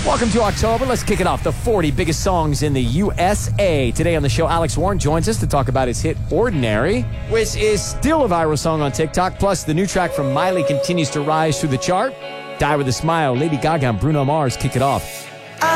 Welcome to October. Let's kick it off. The 40 biggest songs in the USA. Today on the show, Alex Warren joins us to talk about his hit Ordinary, which is still a viral song on TikTok. Plus, the new track from Miley continues to rise through the chart. Die With a Smile, Lady Gaga and Bruno Mars kick it off.